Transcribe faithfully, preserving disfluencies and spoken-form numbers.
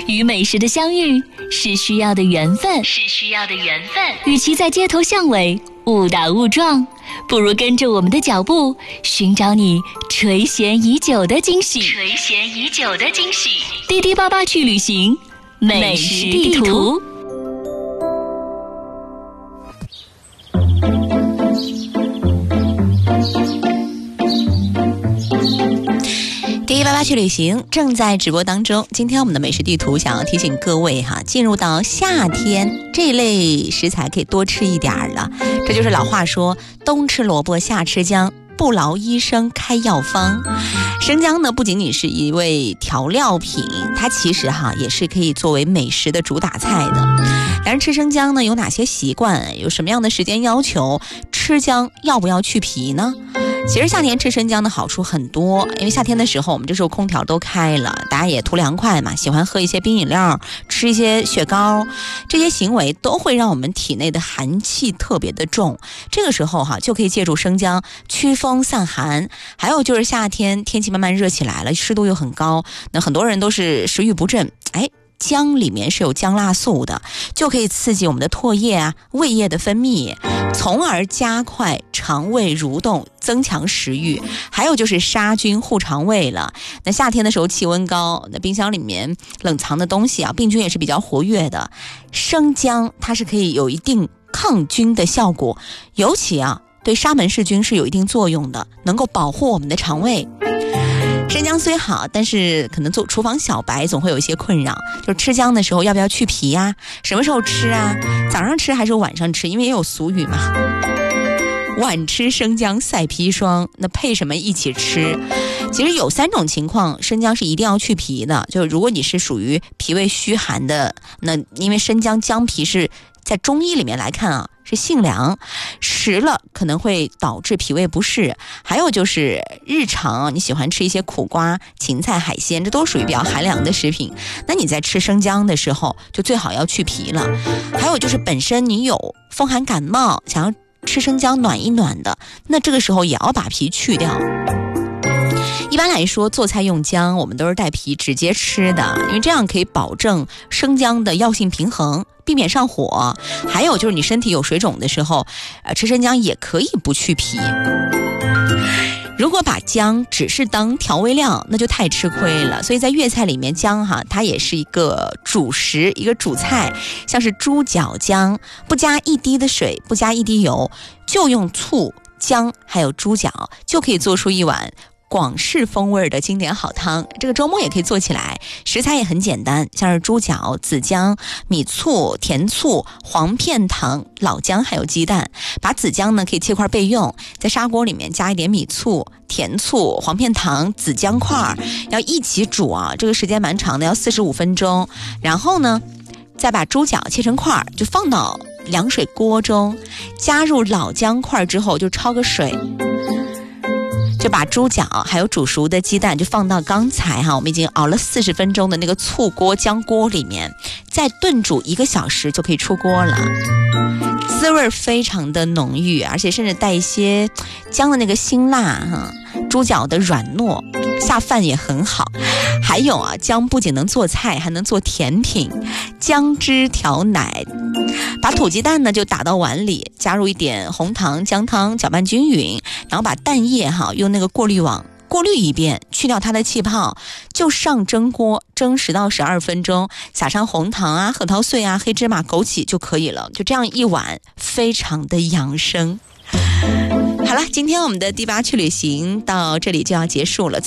与美食的相遇是需要的缘分， 是需要的缘分。 与其在街头巷尾误打误撞，不如跟着我们的脚步，寻找你垂涎已久的惊喜。 垂涎已久的惊喜。 滴滴爸爸去旅行，美食地图。 滴滴爸爸去旅行正在直播当中。今天我们的美食地图想要提醒各位哈，进入到夏天，这类食材可以多吃一点了。这就是老话说，冬吃萝卜夏吃姜，不劳医生开药方。生姜呢，不仅仅是一味调料品，它其实哈也是可以作为美食的主打菜的。然而吃生姜呢，有哪些习惯？有什么样的时间要求？吃姜要不要去皮呢？其实夏天吃生姜的好处很多，因为夏天的时候我们这时候空调都开了，大家也图凉快嘛，喜欢喝一些冰饮料，吃一些雪糕，这些行为都会让我们体内的寒气特别的重。这个时候哈，就可以借助生姜驱风散寒。还有就是夏天天气慢慢热起来了，湿度又很高，那很多人都是食欲不振，哎。姜里面是有姜辣素的，就可以刺激我们的唾液啊、胃液的分泌，从而加快肠胃蠕动，增强食欲。还有就是杀菌护肠胃了。那夏天的时候气温高，那冰箱里面冷藏的东西啊，病菌也是比较活跃的。生姜它是可以有一定抗菌的效果，尤其啊对沙门氏菌是有一定作用的，能够保护我们的肠胃。生姜虽好，但是可能做厨房小白总会有一些困扰，就是吃姜的时候要不要去皮呀、啊？什么时候吃啊？早上吃还是晚上吃？因为也有俗语嘛，晚吃生姜赛砒霜，那配什么一起吃？其实有三种情况，生姜是一定要去皮的。就如果你是属于脾胃虚寒的，那因为生姜姜皮是在中医里面来看啊，是性凉，食了可能会导致脾胃不适。还有就是日常你喜欢吃一些苦瓜、芹菜、海鲜，这都属于比较寒凉的食品，那你在吃生姜的时候就最好要去皮了。还有就是本身你有风寒感冒，想要吃生姜暖一暖的，那这个时候也要把皮去掉。一般来说做菜用姜我们都是带皮直接吃的，因为这样可以保证生姜的药性平衡，避免上火。还有就是你身体有水肿的时候，呃，吃生姜也可以不去皮。如果把姜只是当调味料，那就太吃亏了。所以在粤菜里面，姜哈它也是一个主食，一个主菜，像是猪脚姜，不加一滴的水，不加一滴油，就用醋、姜还有猪脚，就可以做出一碗广式风味的经典好汤。这个周末也可以做起来，食材也很简单，像是猪脚、紫姜、米醋、甜醋、黄片糖、老姜还有鸡蛋。把紫姜呢可以切块备用，在砂锅里面加一点米醋、甜醋、黄片糖、紫姜块，要一起煮啊，这个时间蛮长的，要四十五分钟。然后呢再把猪脚切成块，就放到凉水锅中，加入老姜块之后就焯个水，就把猪脚还有煮熟的鸡蛋就放到刚才哈我们已经熬了四十分钟的那个醋锅姜锅里面，再炖煮一个小时就可以出锅了。滋味非常的浓郁，而且甚至带一些姜的那个辛辣哈，猪脚的软糯，下饭也很好。还有啊，姜不仅能做菜，还能做甜品，姜汁调奶。把土鸡蛋呢就打到碗里，加入一点红糖、姜汤，搅拌均匀，然后把蛋液哈用那个过滤网过滤一遍，去掉它的气泡，就上蒸锅蒸十到十二分钟，撒上红糖啊、核桃碎啊、黑芝麻、枸杞就可以了。就这样一碗，非常的养生。好了，今天我们的第八去旅行到这里就要结束了。